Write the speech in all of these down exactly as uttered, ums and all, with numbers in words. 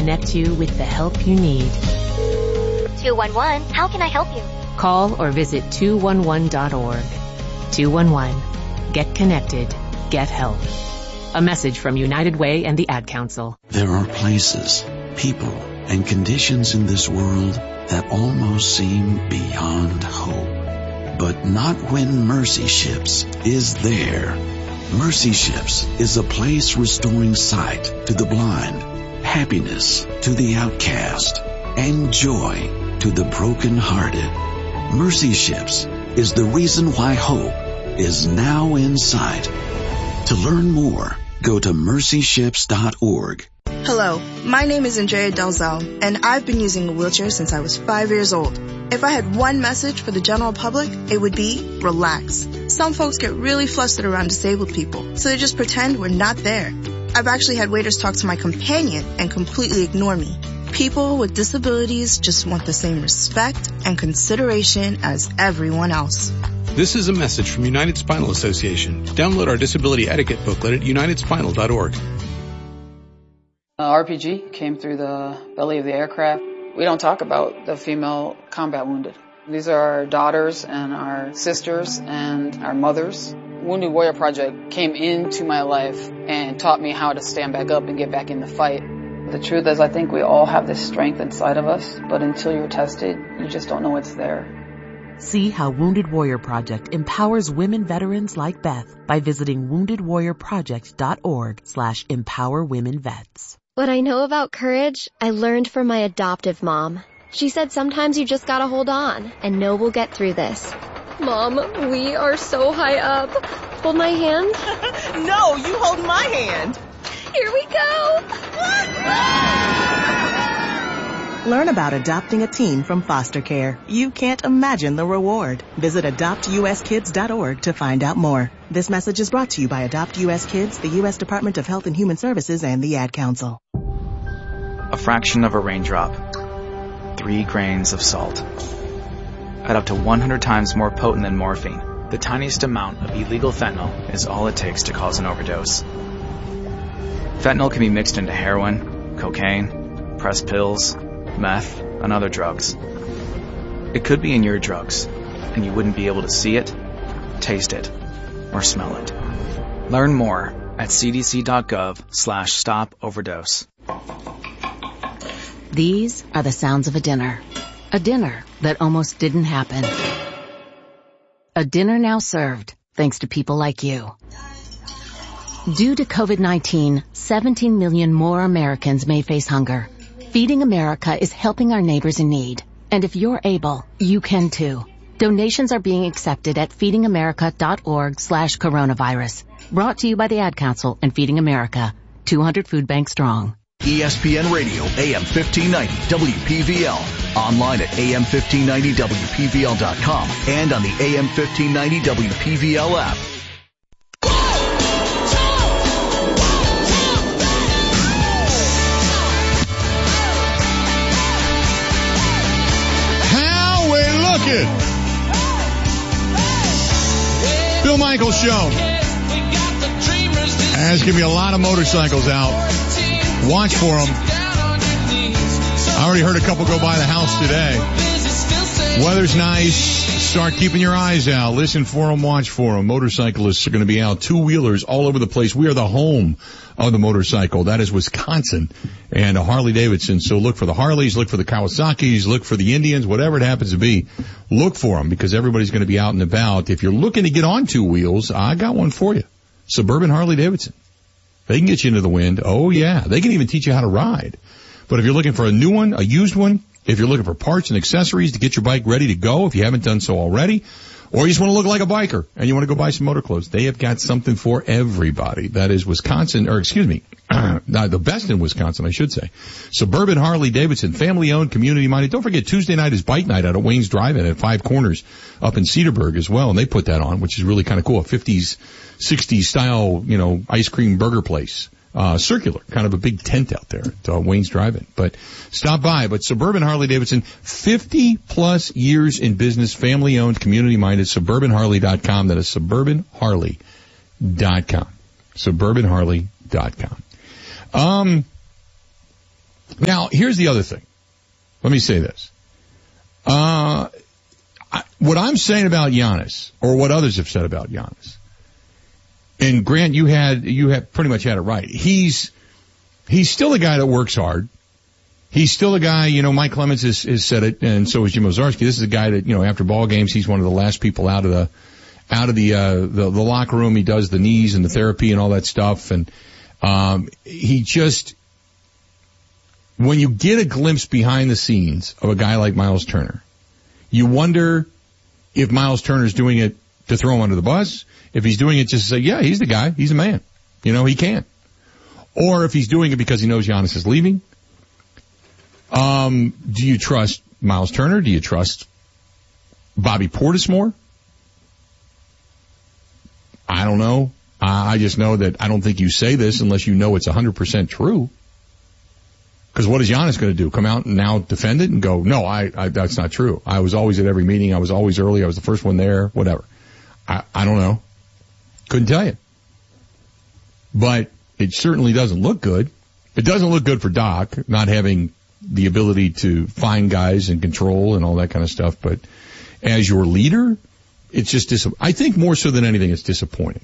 connect you with the help you need. two one one, how can I help you? Call or visit two one one dot org. two one one. Get connected. Get help. A message from United Way and the Ad Council. There are places, people, and conditions in this world that almost seem beyond hope. But not when Mercy Ships is there. Mercy Ships is a place restoring sight to the blind, happiness to the outcast, and joy to the brokenhearted. Mercy Ships is the reason why hope is now in sight. To learn more, go to mercy ships dot org. Hello, my name is Andrea Delzell, and I've been using a wheelchair since I was five years old. If I had one message for the general public, it would be relax. Some folks get really flustered around disabled people, so they just pretend we're not there. I've actually had waiters talk to my companion and completely ignore me. People with disabilities just want the same respect and consideration as everyone else. This is a message from United Spinal Association. Download our disability etiquette booklet at united spinal dot org. Uh, R P G came through the belly of the aircraft. We don't talk about the female combat wounded. These are our daughters and our sisters and our mothers. Wounded Warrior Project came into my life and taught me how to stand back up and get back in the fight. The truth is, I think we all have this strength inside of us, but until you're tested, you just don't know it's there. See how Wounded Warrior Project empowers women veterans like Beth by visiting wounded warrior project dot org slash empower women vets. What I know about courage, I learned from my adoptive mom. She said sometimes you just gotta hold on and know we'll get through this. Mom, we are so high up. Hold my hand. No, you hold my hand. Here we go. Learn about adopting a teen from foster care. You can't imagine the reward. Visit adopt u s kids dot org to find out more. This message is brought to you by Adopt U S Kids, the U S Department of Health and Human Services, and the Ad Council. A fraction of a raindrop. Three grains of salt. At up to one hundred times more potent than morphine, the tiniest amount of illegal fentanyl is all it takes to cause an overdose. Fentanyl can be mixed into heroin, cocaine, pressed pills, meth, and other drugs. It could be in your drugs, and you wouldn't be able to see it, taste it, or smell it. Learn more at c d c dot gov slash stop overdose. These are the sounds of a dinner. A dinner that almost didn't happen. A dinner now served, thanks to people like you. Due to COVID nineteen, seventeen million more Americans may face hunger. Feeding America is helping our neighbors in need. And if you're able, you can too. Donations are being accepted at feeding america dot org slash coronavirus. Brought to you by the Ad Council and Feeding America. two hundred food banks strong. E S P N Radio, A M fifteen ninety, W P V L. Online at A M fifteen ninety W P V L dot com and on the A M fifteen ninety W P V L app. How we looking? Bill Michaels Show. There's going to be a lot of motorcycles out. Watch for them. I already heard a couple go by the house today. Weather's nice. Start keeping your eyes out. Listen for them. Watch for them. Motorcyclists are going to be out. Two-wheelers all over the place. We are the home of the motorcycle. That is Wisconsin and a Harley-Davidson. So look for the Harleys. Look for the Kawasaki's. Look for the Indians. Whatever it happens to be, look for them because everybody's going to be out and about. If you're looking to get on two wheels, I got one for you. Suburban Harley-Davidson. They can get you into the wind. Oh, yeah. They can even teach you how to ride. But if you're looking for a new one, a used one, if you're looking for parts and accessories to get your bike ready to go, if you haven't done so already, or you just want to look like a biker and you want to go buy some motor clothes, they have got something for everybody. That is Wisconsin, or excuse me, the best in Wisconsin, I should say. Suburban Harley-Davidson, family-owned, community-minded. Don't forget, Tuesday night is Bike Night out at Wayne's Drive-In at Five Corners up in Cedarburg as well, and they put that on, which is really kind of cool. A fifties, sixties style, you know, ice cream burger place. Uh, circular, kind of a big tent out there at uh, Wayne's Drive-In. But stop by. But Suburban Harley-Davidson, fifty plus years in business, family-owned, community-minded, suburban harley dot com. That is suburban harley dot com. suburban harley dot com. Um, Now, here's the other thing. Let me say this. Uh, I, what I'm saying about Giannis, or what others have said about Giannis, and Grant, you had, you have pretty much had it right. He's, he's still a guy that works hard. He's still a guy, you know, Mike Clemens has, has said it, and so is Jim Owczarski. This is a guy that, you know, after ball games, he's one of the last people out of the, out of the, uh, the, the locker room. He does the knees and the therapy and all that stuff. And, um, he just, when you get a glimpse behind the scenes of a guy like Miles Turner, you wonder if Miles Turner's doing it to throw him under the bus, if he's doing it just to say, yeah, he's the guy, he's a man. You know, he can. Or if he's doing it because he knows Giannis is leaving. Um, do you trust Miles Turner? Do you trust Bobby Portis more? I don't know. I just know that I don't think you say this unless you know it's one hundred percent true. Because what is Giannis going to do? Come out and now defend it and go, no, I, I, that's not true. I was always at every meeting. I was always early. I was the first one there, whatever. I, I don't know. Couldn't tell you. But it certainly doesn't look good. It doesn't look good for Doc, not having the ability to find guys and control and all that kind of stuff. But as your leader, it's just dis- I think more so than anything, it's disappointing.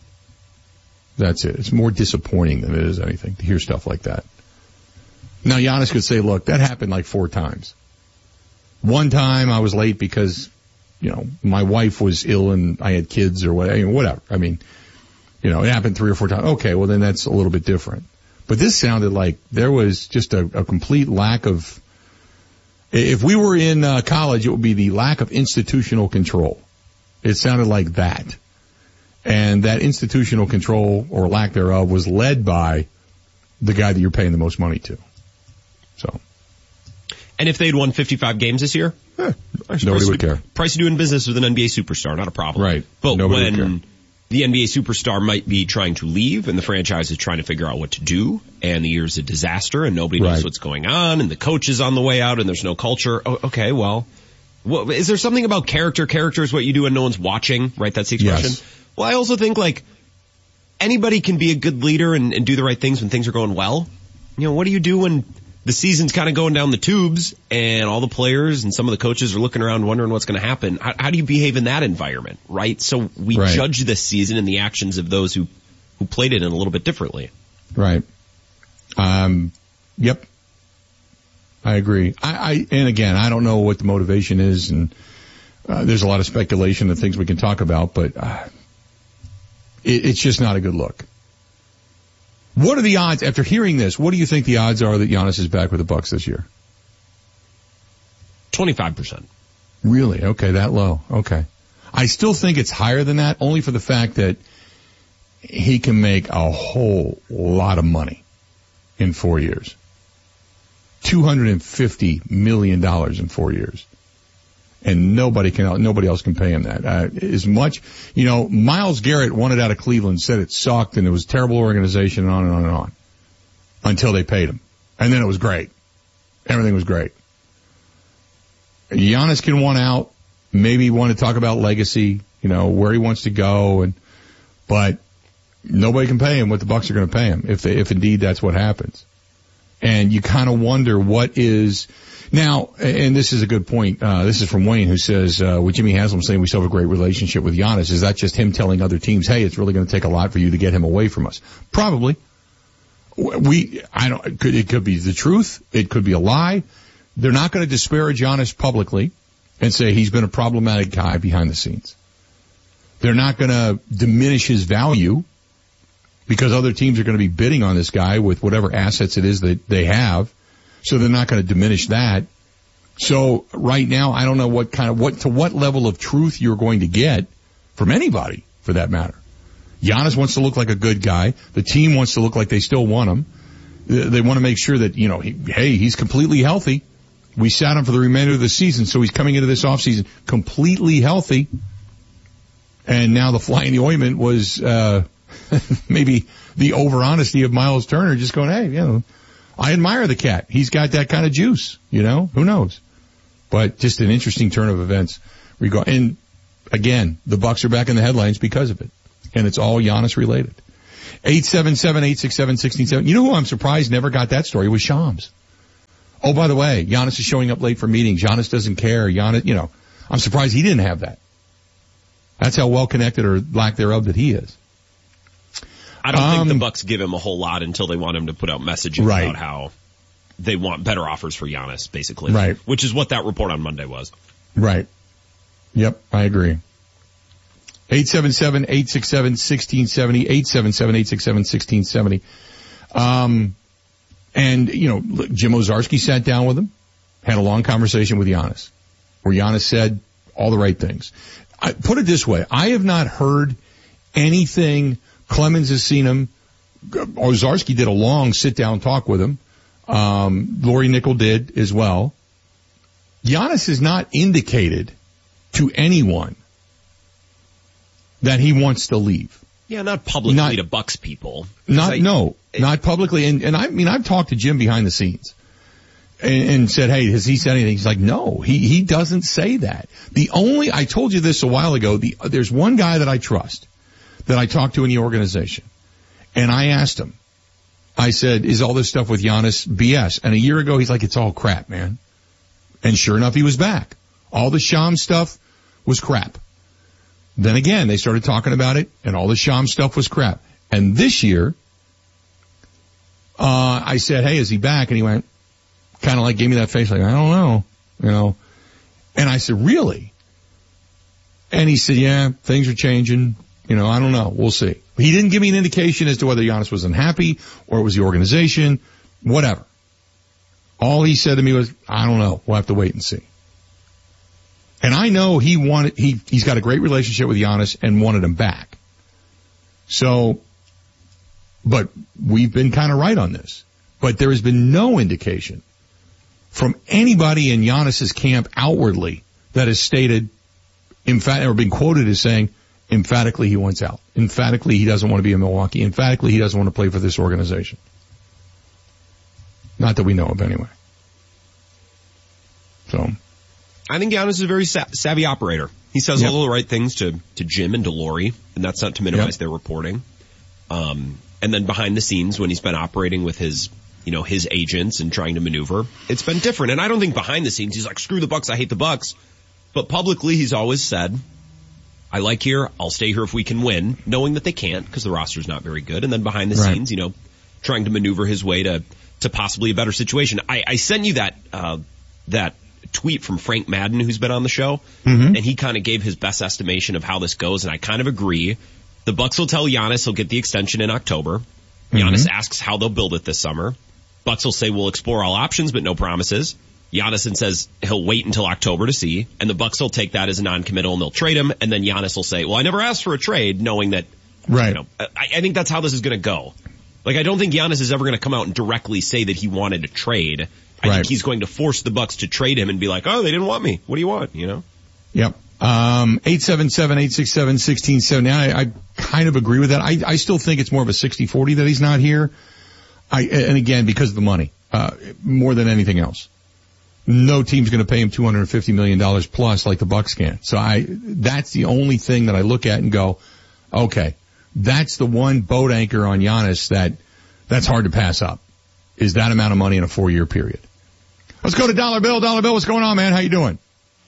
That's it. It's more disappointing than it is anything to hear stuff like that. Now, Giannis could say, look, that happened like four times. One time I was late because, you know, my wife was ill and I had kids or whatever. whatever. I mean, you know, it happened three or four times. Okay, well, then that's a little bit different. But this sounded like there was just a, a complete lack of, if we were in uh, college, it would be the lack of institutional control. It sounded like that. And that institutional control or lack thereof was led by the guy that you're paying the most money to. So. And if they'd won fifty-five games this year, eh, nobody would care. Price of doing business with an N B A superstar, not a problem. Right. But nobody when the N B A superstar might be trying to leave and the franchise is trying to figure out what to do and the year's a disaster and nobody knows right. what's going on and the coach is on the way out and there's no culture. Oh, okay, well, well, is there something about character? Character is what you do when no one's watching, right? That's the expression. Yes. Well, I also think like anybody can be a good leader and, and do the right things when things are going well. You know, what do you do when the season's kind of going down the tubes and all the players and some of the coaches are looking around wondering what's going to happen? How, how do you behave in that environment, right? So we right. judge this season and the actions of those who, who played it in a little bit differently. Right. Um, yep. I agree. I, I, and again, I don't know what the motivation is and, uh, there's a lot of speculation and things we can talk about, but, uh, it, it's just not a good look. What are the odds, after hearing this, what do you think the odds are that Giannis is back with the Bucks this year? twenty-five percent. Really? Okay, that low. Okay. I still think it's higher than that, only for the fact that he can make a whole lot of money in four years. two hundred fifty million dollars in four years. And nobody can, nobody else can pay him that. Uh, as much, you know, Myles Garrett wanted out of Cleveland, said it sucked and it was a terrible organization and on and on and on. Until they paid him. And then it was great. Everything was great. Giannis can want out, maybe want to talk about legacy, you know, where he wants to go and, but nobody can pay him what the Bucks are going to pay him if they, if indeed that's what happens. And you kind of wonder what is, now, and this is a good point, uh, this is from Wayne who says, uh, with Jimmy Haslam saying we still have a great relationship with Giannis, is that just him telling other teams, hey, it's really going to take a lot for you to get him away from us? Probably. We, I don't, it could, it could be the truth. It could be a lie. They're not going to disparage Giannis publicly and say he's been a problematic guy behind the scenes. They're not going to diminish his value because other teams are going to be bidding on this guy with whatever assets it is that they have. So they're not going to diminish that. So right now, I don't know what kind of, what, to what level of truth you're going to get from anybody for that matter. Giannis wants to look like a good guy. The team wants to look like they still want him. They want to make sure that, you know, he, hey, he's completely healthy. We sat him for the remainder of the season, so he's coming into this offseason completely healthy. And now the fly in the ointment was, uh, maybe the over-honesty of Miles Turner just going, hey, you know, I admire the cat. He's got that kind of juice, you know, who knows? But just an interesting turn of events. And again, the Bucks are back in the headlines because of it. And it's all Giannis related. eight seven seven, eight six seven, one six seven. You know who I'm surprised never got that story was Shams. Oh, by the way, Giannis is showing up late for meetings. Giannis doesn't care. Giannis, you know, I'm surprised he didn't have that. That's how well connected or lack thereof that he is. I don't um, think the Bucks give him a whole lot until they want him to put out messages right. about how they want better offers for Giannis, basically. Right. Which is what that report on Monday was. Right. Yep, I agree. eight seven seven, eight six seven, one six seven zero, eight seven seven, eight six seven, one six seven zero. Um, and, you know, look, Jim Ozarski sat down with him, had a long conversation with Giannis, where Giannis said all the right things. I, put it this way, I have not heard anything. Clemens has seen him. Ozarski did a long sit-down talk with him. Um, Lori Nickel did as well. Giannis has not indicated to anyone that he wants to leave. Yeah, not publicly not, to Bucks people. Not, I, no, it, not publicly. And, and I mean, I've talked to Jim behind the scenes and, and said, hey, has he said anything? He's like, no, he, he doesn't say that. The only, I told you this a while ago, the, there's one guy that I trust that I talked to in the organization. And I asked him, I said, is all this stuff with Giannis B S? And a year ago, he's like, it's all crap, man. And sure enough, he was back. All the Sham stuff was crap. Then again, they started talking about it, and all the Sham stuff was crap. And this year, uh, I said, hey, is he back? And he went, kind of like gave me that face like, I don't know, you know. And I said, really? And he said, yeah, things are changing. You know, I don't know. We'll see. He didn't give me an indication as to whether Giannis was unhappy or it was the organization, whatever. All he said to me was, I don't know. We'll have to wait and see. And I know he wanted, he, he's got a great relationship with Giannis and wanted him back. So, but we've been kind of right on this. But there has been no indication from anybody in Giannis's camp outwardly that has stated, emphatic, or been quoted as saying, emphatically he wants out. Emphatically he doesn't want to be in Milwaukee. Emphatically he doesn't want to play for this organization. Not that we know of anyway. So. I think Giannis is a very sa- savvy operator. He says yep. all the right things to, to Jim and to Lori, and that's not to minimize yep. their reporting. Um, and then behind the scenes when he's been operating with his, you know, his agents and trying to maneuver, it's been different. And I don't think behind the scenes he's like, screw the Bucks, I hate the Bucks. But publicly he's always said, I like here, I'll stay here if we can win, knowing that they can't because the roster's not very good. And then behind the right. scenes, you know, trying to maneuver his way to, to possibly a better situation. I, I sent you that, uh, that tweet from Frank Madden, who's been on the show, mm-hmm. and he kind of gave his best estimation of how this goes, and I kind of agree. The Bucks will tell Giannis he'll get the extension in October. Mm-hmm. Giannis asks how they'll build it this summer. Bucks will say we'll explore all options, but no promises. Giannis says he'll wait until October to see, and the Bucks will take that as a non-committal and they'll trade him, and then Giannis will say, well, I never asked for a trade, knowing that, right. you know, I, I think that's how this is going to go. Like, I don't think Giannis is ever going to come out and directly say that he wanted to trade. I right. think he's going to force the Bucks to trade him and be like, oh, they didn't want me. What do you want? You know? Yep. Um, eight seven seven, eight six seven, one six seven zero. I, I kind of agree with that. I, I still think it's more of a sixty forty that he's not here. I, and again, because of the money, uh, more than anything else. No team's going to pay him two hundred fifty million dollars plus like the Bucks can. So I, that's the only thing that I look at and go, okay, that's the one boat anchor on Giannis that, that's hard to pass up, is that amount of money in a four year period. Let's go to Dollar Bill. Dollar Bill, what's going on, man? How you doing?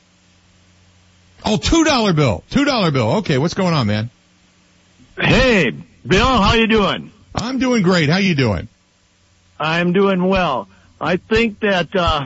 Oh, two dollar bill. two dollar bill. Okay, what's going on, man? Hey, Bill, how you doing? I'm doing great. How you doing? I'm doing well. I think that, uh,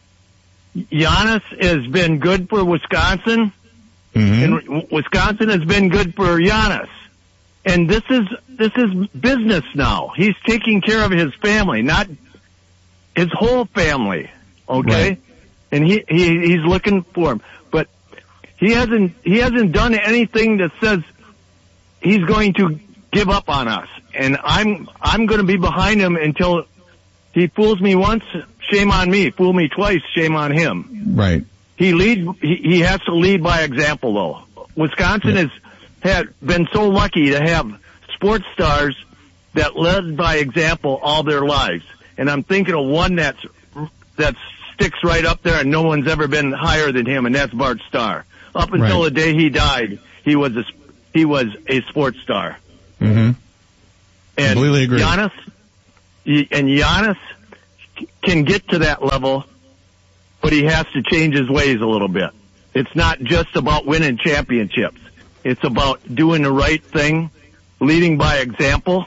Giannis has been good for Wisconsin, mm-hmm. and Wisconsin has been good for Giannis. And this is, this is business now. He's taking care of his family, not his whole family. Okay? Right. And he, he, he's looking for him. But he hasn't, he hasn't done anything that says he's going to give up on us. And I'm, I'm going to be behind him until he fools me once, shame on me. Fool me twice, shame on him. Right. He lead, he, he has to lead by example though. Wisconsin yeah. has had been so lucky to have sports stars that led by example all their lives. And I'm thinking of one that's, that sticks right up there and no one's ever been higher than him, and that's Bart Starr. Up until right. the day he died, he was a, he was a sports star. Mm-hmm. And Completely agree. Giannis, and Giannis, can get to that level, but he has to change his ways a little bit. It's not just about winning championships. It's about doing the right thing, leading by example,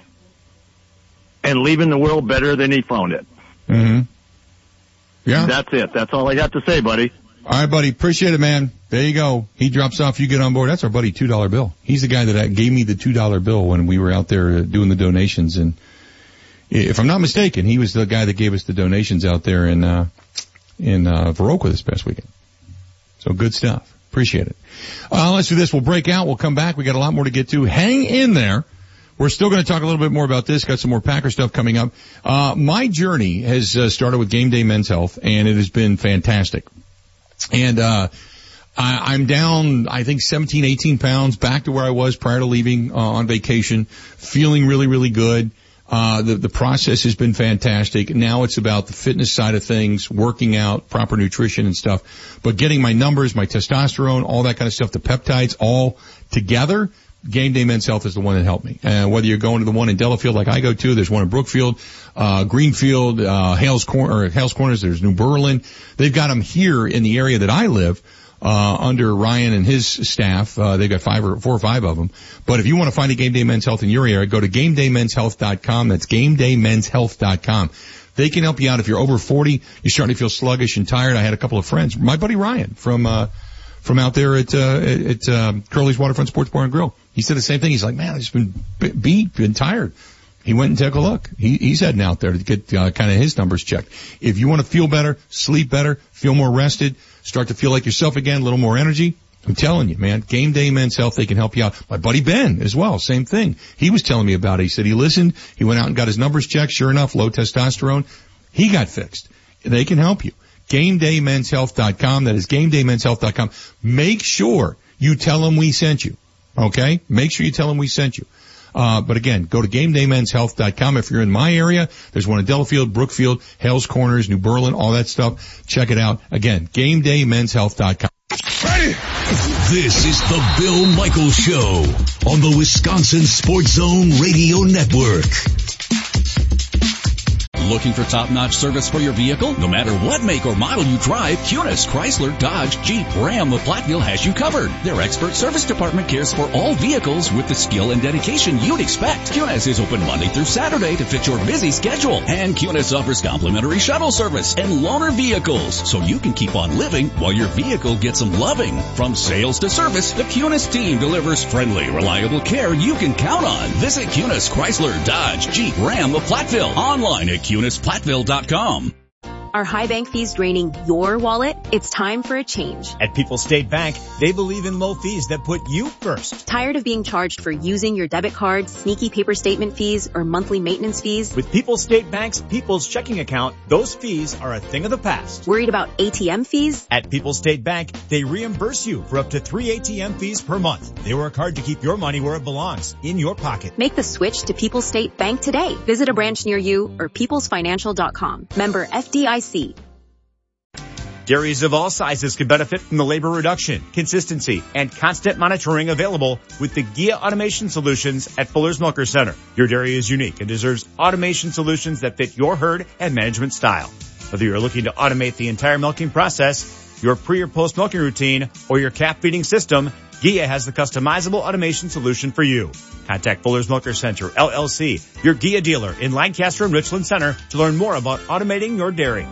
and leaving the world better than he found it. Mm-hmm. Yeah. That's it. That's all I got to say, buddy. All right, buddy. Appreciate it, man. There you go. He drops off. You get on board. That's our buddy two dollar Bill. He's the guy that gave me the two dollar bill when we were out there doing the donations. And if I'm not mistaken, he was the guy that gave us the donations out there in, uh, in, uh, Viroqua this past weekend. So good stuff. Appreciate it. Uh, let's do this. We'll break out. We'll come back. We got a lot more to get to. Hang in there. We're still going to talk a little bit more about this. Got some more Packer stuff coming up. Uh, my journey has uh, started with Game Day Men's Health, and it has been fantastic. And, uh, I, I'm down, I think seventeen, eighteen pounds, back to where I was prior to leaving, uh, on vacation, feeling really, really good. Uh, the, the process has been fantastic. Now it's about the fitness side of things, working out, proper nutrition and stuff. But getting my numbers, my testosterone, all that kind of stuff, the peptides all together, Game Day Men's Health is the one that helped me. And uh, whether you're going to the one in Delafield like I go to, there's one in Brookfield, uh, Greenfield, uh, Hales Corner, or Hales Corners, there's New Berlin. They've got them here in the area that I live, uh, under Ryan and his staff. Uh, they've got five or four or five of them. But if you want to find a Game Day Men's Health in your area, go to game day men's health dot com. That's game day men's health dot com. They can help you out if you're over forty, you're starting to feel sluggish and tired. I had a couple of friends, my buddy Ryan from, uh, from out there at, uh, at, uh, Curly's Waterfront Sports Bar and Grill. He said the same thing. He's like, man, I've just been beat, been tired. He went and took a look. He, he's heading out there to get uh, kind of his numbers checked. If you want to feel better, sleep better, feel more rested, start to feel like yourself again, a little more energy, I'm telling you, man, Game Day Men's Health, they can help you out. My buddy Ben as well, same thing. He was telling me about it. He said he listened. He went out and got his numbers checked. Sure enough, low testosterone. He got fixed. They can help you. game day men's health dot com. That is game day men's health dot com. Make sure you tell them we sent you. Okay? Make sure you tell them we sent you. Uh, but again, go to game day men's health dot com. If you're in my area, there's one in Delafield, Brookfield, Hales Corners, New Berlin, all that stuff. Check it out. Again, game day men's health dot com. This is the Bill Michaels Show on the Wisconsin Sports Zone Radio Network. Looking for top-notch service for your vehicle? No matter what make or model you drive, Kunis, Chrysler, Dodge, Jeep, Ram, or Platteville has you covered. Their expert service department cares for all vehicles with the skill and dedication you'd expect. Kunis is open Monday through Saturday to fit your busy schedule. And Kunis offers complimentary shuttle service and loaner vehicles, so you can keep on living while your vehicle gets some loving. From sales to service, the Kunis team delivers friendly, reliable care you can count on. Visit Kunis, Chrysler, Dodge, Jeep, Ram, or Platteville online at Kunis. Kunis Platteville dot com. Are high bank fees draining your wallet? It's time for a change. At People's State Bank, they believe in low fees that put you first. Tired of being charged for using your debit card, sneaky paper statement fees, or monthly maintenance fees? With People's State Bank's People's Checking Account, those fees are a thing of the past. Worried about A T M fees? At People's State Bank, they reimburse you for up to three A T M fees per month. They work hard to keep your money where it belongs, in your pocket. Make the switch to People's State Bank today. Visit a branch near you or peoples financial dot com. Member F D I C. Dairies of all sizes can benefit from the labor reduction, consistency, and constant monitoring available with the G I A Automation Solutions at Fuller's Milker Center. Your dairy is unique and deserves automation solutions that fit your herd and management style. Whether you're looking to automate the entire milking process, your pre or post milking routine, or your calf feeding system, G I A has the customizable automation solution for you. Contact Fuller's Milker Center, L L C, your G I A dealer in Lancaster and Richland Center to learn more about automating your dairy.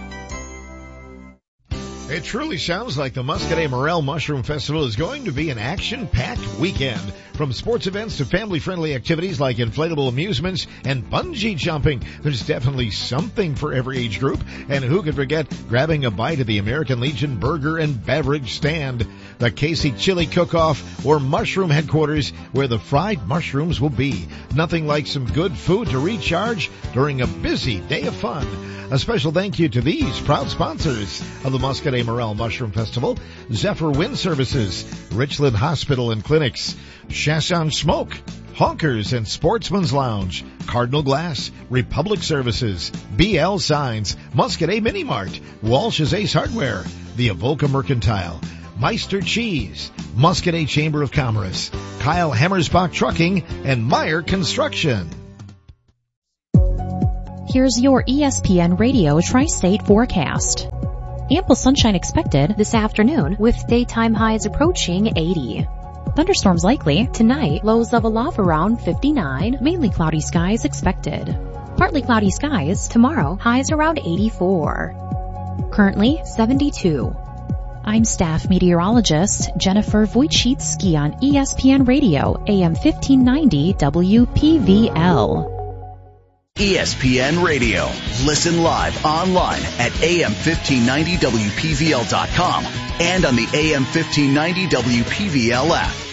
It truly sounds like the Muscadet Morel Mushroom Festival is going to be an action-packed weekend. From sports events to family-friendly activities like inflatable amusements and bungee jumping, there's definitely something for every age group. And who could forget grabbing a bite of the American Legion burger and beverage stand, the Casey Chili Cook-Off, or Mushroom Headquarters, where the fried mushrooms will be. Nothing like some good food to recharge during a busy day of fun. A special thank you to these proud sponsors of the Muscadet Morel Mushroom Festival: Zephyr Wind Services, Richland Hospital and Clinics, Chasson Smoke, Honkers and Sportsman's Lounge, Cardinal Glass, Republic Services, B L Signs, Muscadet Mini Mart, Walsh's Ace Hardware, the Avoca Mercantile, Meister Cheese, Muscadet Chamber of Commerce, Kyle Hammersbach Trucking, and Meyer Construction. Here's your E S P N Radio Tri-State forecast. Ample sunshine expected this afternoon with daytime highs approaching eighty. Thunderstorms likely tonight, lows level off around fifty-nine, mainly cloudy skies expected. Partly cloudy skies tomorrow, highs around eighty-four. Currently seventy-two. I'm staff meteorologist Jennifer Wojcicki on E S P N Radio, A M fifteen ninety W P V L. E S P N Radio. Listen live online at A M fifteen ninety W P V L dot com and on the A M fifteen ninety W P V L app.